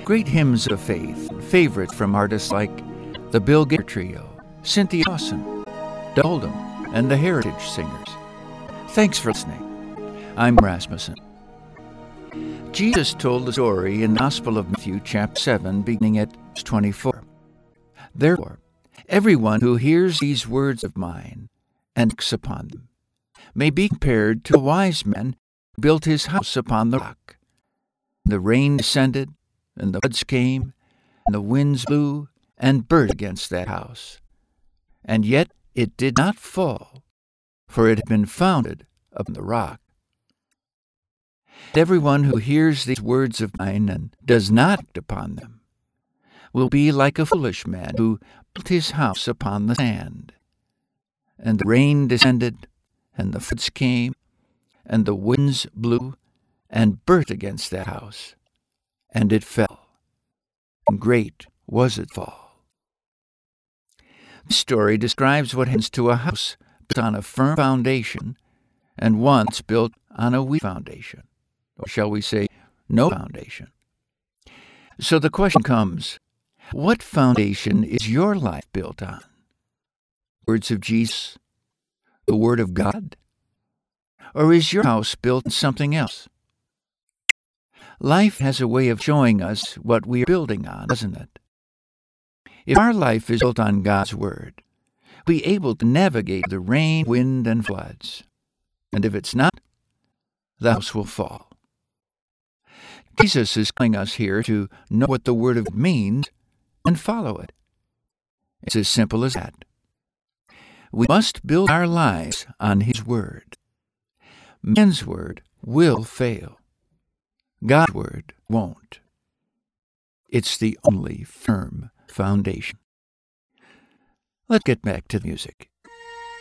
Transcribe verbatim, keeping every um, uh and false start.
Great hymns of faith, favorites from artists like the Bill Gaither Trio, Cynthia Dawson, Doug Oldham, and the Heritage Singers. Thanks for listening. I'm Rasmussen. Jesus told the story in the Gospel of Matthew, chapter seven, beginning at verse twenty-four. Therefore, everyone who hears these words of mine and acts upon them may be compared to a wise man who built his house upon the rock. The rain descended, and the floods came, and the winds blew and burst against that house. And yet it did not fall, for it had been founded upon the rock. And everyone who hears these words of mine and does not act upon them will be like a foolish man who built his house upon the sand. And the rain descended, and the floods came, and the winds blew and burst against that house, and it fell, and great was its fall. This story describes what happens to a house built on a firm foundation and once built on a weak foundation, or shall we say, no foundation. So the question comes, what foundation is your life built on? Words of Jesus? The Word of God? Or is your house built on something else? Life has a way of showing us what we are building on, doesn't it? If our life is built on God's Word, we'll be able to navigate the rain, wind, and floods. And if it's not, the house will fall. Jesus is telling us here to know what the Word of God means and follow it. It's as simple as that. We must build our lives on His Word. Man's word will fail. God's word won't. It's the only firm foundation. Let's get back to the music.